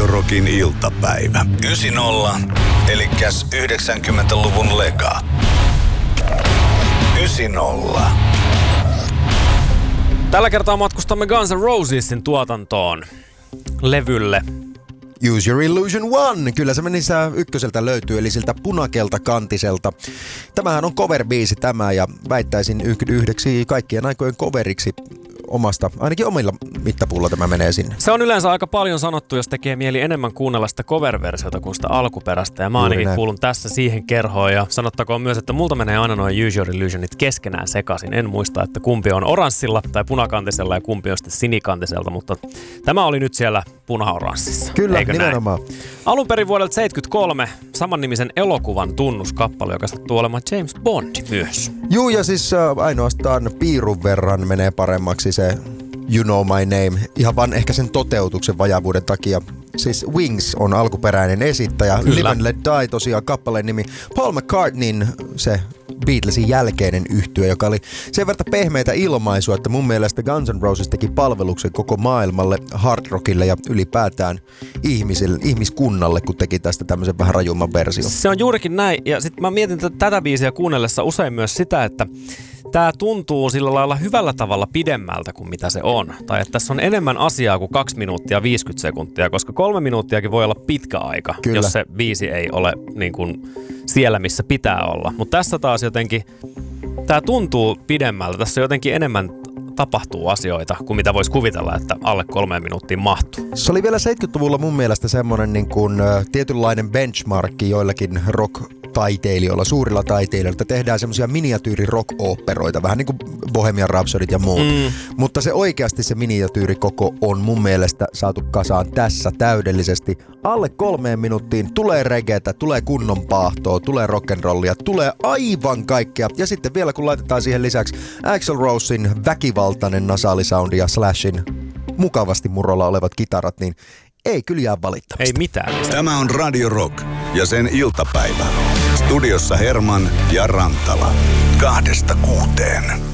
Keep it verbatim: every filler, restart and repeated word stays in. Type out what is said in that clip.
Radio Rockin iltapäivä. yhdeksänkymmentä, elikkäs yhdeksänkymmentäluvun lega. yhdeksänkymmentä. Tällä kertaa matkustamme Guns N' Rosesin tuotantoon. Levylle. Use Your Illusion One. Kyllä se meni sä ykköseltä löytyy, eli siltä punakelta kantiselta. Tämähän on cover-biisi tämä, ja väittäisin yhdeksi kaikkien aikojen coveriksi omasta, ainakin omilla mittapuulla tämä menee sinne. Se on yleensä aika paljon sanottu, jos tekee mieli enemmän kuunnella sitä cover-versiota kuin sitä alkuperäistä. Ja mä ainakin kuulun tässä siihen kerhoon. Ja sanottakoon myös, että multa menee aina noin Use Your Illusionit keskenään sekaisin. En muista, että kumpi on oranssilla tai punakantisella ja kumpi on sitten sinikantiselta, mutta tämä oli nyt siellä puna-oranssissa. Kyllä, eikö nimenomaan. Näin? Alun perin vuodelta seitsemänkymmentäkolme samannimisen elokuvan tunnuskappale, joka sattuu olemaan James Bond myös. Juu, ja siis äh, ainoastaan piirun verran menee paremmaksi se You Know My Name, ihan vaan ehkä sen toteutuksen vajavuuden takia. Siis Wings on alkuperäinen esittäjä, Kyllä. Live and Let Die tosiaan kappaleen nimi. Paul McCartneyn se Beatlesin jälkeinen yhtye, joka oli sen verran pehmeitä ilmaisua, että mun mielestä Guns N' Roses teki palveluksen koko maailmalle, hard rockille ja ylipäätään ihmisille, ihmiskunnalle, kun teki tästä tämmöisen vähän rajumman version. Se on juurikin näin, ja sitten mä mietin tätä biisiä kuunnellessa usein myös sitä, että tää tuntuu sillä lailla hyvällä tavalla pidemmältä kuin mitä se on. Tai että tässä on enemmän asiaa kuin kaksi minuuttia viisikymmentä sekuntia, koska kolme minuuttiakin voi olla pitkä aika, Kyllä. jos se biisi ei ole niin kuin siellä, missä pitää olla. Mutta tässä taas jotenkin, tää tuntuu pidemmältä. Tässä jotenkin enemmän tapahtuu asioita kuin mitä voisi kuvitella, että alle kolmeen minuuttiin mahtuu. Se oli vielä seitsemänkymmentäluvulla mun mielestä semmoinen niin kuin, ä, tietynlainen benchmarkki joillakin rock-taiteilijoilla, suurilla taiteilijoilla, että tehdään semmoisia miniatyyri-rock-oopperoita, vähän niin kuin Bohemian Rhapsodit ja muut. Mm. Mutta se oikeasti se miniatyyrikoko on mun mielestä saatu kasaan tässä täydellisesti. Alle kolmeen minuuttiin tulee reggaetä, tulee kunnon paahtoa, tulee rock'n'rollia, tulee aivan kaikkea. Ja sitten vielä kun laitetaan siihen lisäksi Axl Rosen väkivaltainen nasaalisoundi ja Slashin mukavasti murrolla olevat kitarat, niin ei kyllä jää valittamista. Ei mitään. Tämä on Radio Rock ja sen iltapäivä. Studiossa Herman ja Rantala. Kahdesta kuuteen.